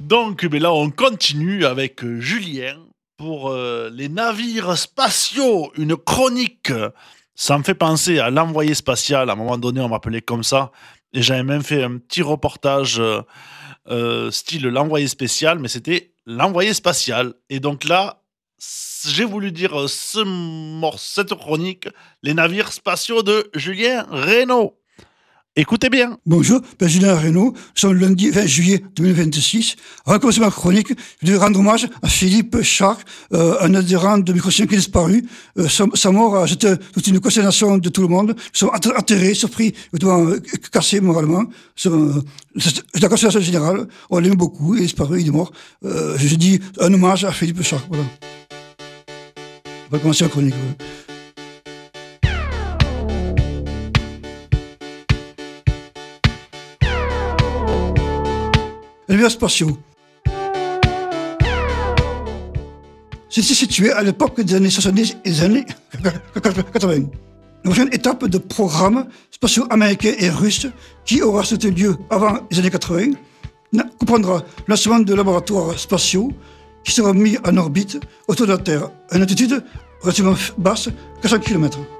Donc, là, on continue avec Julien pour les navires spatiaux, une chronique. Ça me fait penser à l'envoyé spatial. À un moment donné, on m'appelait comme ça. Et j'avais même fait un petit reportage style l'envoyé spécial, mais c'était l'envoyé spatial. Et donc là, j'ai voulu dire cette chronique, les navires spatiaux de Julien Reynaud. Écoutez bien. Bonjour, Julien Reynaud. Nous sommes lundi 20 juillet 2026. Avant de commencer ma chronique, je voudrais rendre hommage à Philippe Charc, un adhérent de Microscient qui est disparu. Sa mort a jeté toute une consternation de tout le monde. Nous sommes atterrés, surpris, cassés moralement. C'est la consternation générale. On l'aime beaucoup, il est disparu, il est mort. Je dis un hommage à Philippe Charc. Voilà. On va commencer la chronique. Voilà. Les navires spatiaux. C'était situé à l'époque des années 70 et des années 80. La prochaine étape de programmes spatiaux américains et russes, qui aura sauté lieu avant les années 80, comprendra le lancement de laboratoires spatiaux qui seront mis en orbite autour de la Terre, à une altitude relativement basse, 400 km.